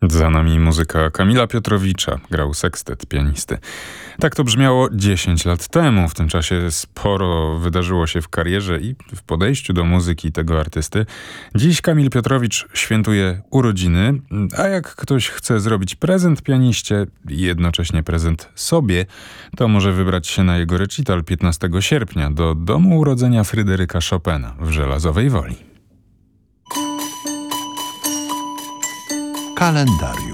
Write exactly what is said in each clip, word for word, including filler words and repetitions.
Za nami muzyka Kamila Piotrowicza, grał sekstet pianisty. Tak to brzmiało dziesięć lat temu. W tym czasie sporo wydarzyło się w karierze i w podejściu do muzyki tego artysty. Dziś Kamil Piotrowicz świętuje urodziny, a jak ktoś chce zrobić prezent pianiście i jednocześnie prezent sobie, to może wybrać się na jego recital piętnastego sierpnia do domu urodzenia Fryderyka Chopina w Żelazowej Woli. Kalendarium.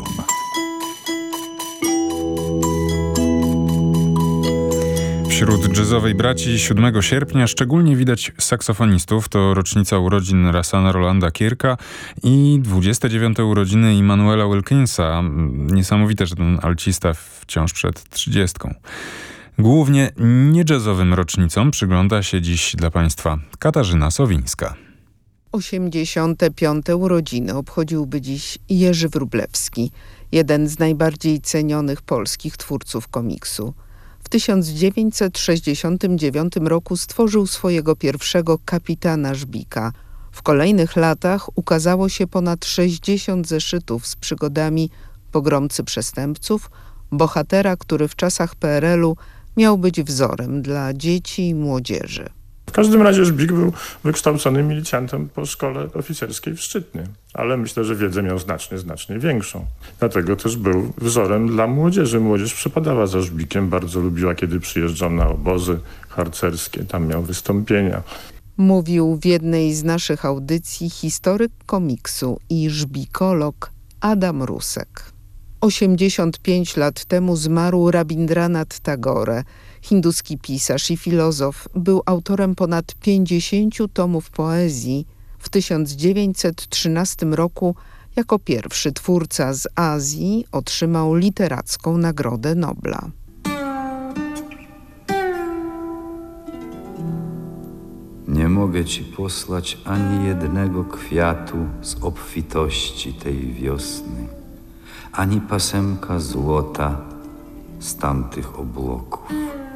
Wśród jazzowej braci siódmego sierpnia szczególnie widać saksofonistów. To rocznica urodzin Rassana Rolanda Kirka i dwudzieste dziewiąte urodziny Immanuela Wilkinsa. Niesamowite, że ten alcista wciąż przed trzydziestką. Głównie nie-jazzowym rocznicom przygląda się dziś dla Państwa Katarzyna Sowińska. osiemdziesiąte piąte urodziny obchodziłby dziś Jerzy Wróblewski, jeden z najbardziej cenionych polskich twórców komiksu. W tysiąc dziewięćset sześćdziesiątym dziewiątym roku stworzył swojego pierwszego Kapitana Żbika. W kolejnych latach ukazało się ponad sześćdziesiąt zeszytów z przygodami pogromcy przestępców, bohatera, który w czasach P R L u miał być wzorem dla dzieci i młodzieży. W każdym razie Żbik był wykształconym milicjantem po szkole oficerskiej w Szczytnie, ale myślę, że wiedzę miał znacznie, znacznie większą. Dlatego też był wzorem dla młodzieży. Młodzież przepadała za Żbikiem, bardzo lubiła, kiedy przyjeżdżał na obozy harcerskie, tam miał wystąpienia. Mówił w jednej z naszych audycji historyk komiksu i żbikolog Adam Rusek. osiemdziesiąt pięć lat temu zmarł Rabindranath Tagore, hinduski pisarz i filozof. Był autorem ponad pięćdziesięciu tomów poezji. W tysiąc dziewięćset trzynastym roku jako pierwszy twórca z Azji otrzymał literacką Nagrodę Nobla. Nie mogę ci posłać ani jednego kwiatu z obfitości tej wiosny, ani pasemka złota z tamtych obłoków.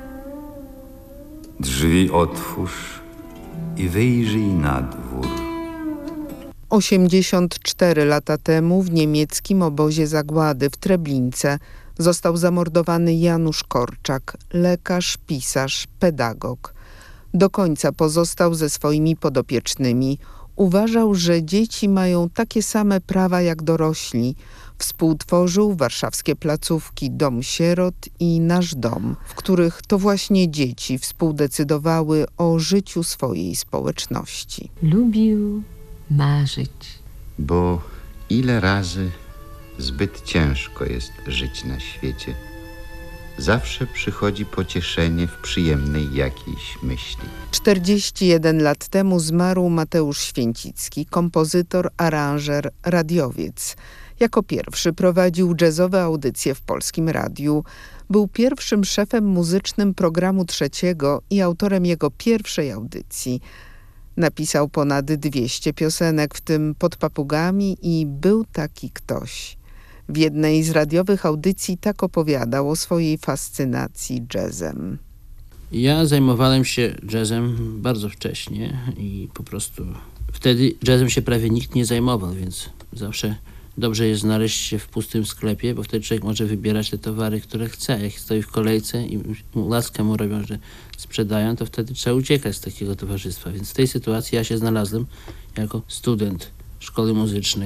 Drzwi otwórz i wyjrzyj na dwór. osiemdziesiąt cztery lata temu w niemieckim obozie zagłady w Treblince został zamordowany Janusz Korczak, lekarz, pisarz, pedagog. Do końca pozostał ze swoimi podopiecznymi. Uważał, że dzieci mają takie same prawa jak dorośli. Współtworzył warszawskie placówki Dom Sierot i Nasz Dom, w których to właśnie dzieci współdecydowały o życiu swojej społeczności. Lubił marzyć. Bo ile razy zbyt ciężko jest żyć na świecie, zawsze przychodzi pocieszenie w przyjemnej jakiejś myśli. czterdzieści jeden lat temu zmarł Mateusz Święcicki, kompozytor, aranżer, radiowiec. Jako pierwszy prowadził jazzowe audycje w Polskim Radiu. Był pierwszym szefem muzycznym Programu Trzeciego i autorem jego pierwszej audycji. Napisał ponad dwieście piosenek, w tym Pod papugami i Był taki ktoś. W jednej z radiowych audycji tak opowiadał o swojej fascynacji jazzem. Ja zajmowałem się jazzem bardzo wcześnie i po prostu wtedy jazzem się prawie nikt nie zajmował, więc zawsze dobrze jest znaleźć się w pustym sklepie, bo wtedy człowiek może wybierać te towary, które chce. Jak stoi w kolejce i łaskę mu robią, że sprzedają, to wtedy trzeba uciekać z takiego towarzystwa. Więc w tej sytuacji ja się znalazłem jako student szkoły muzycznej.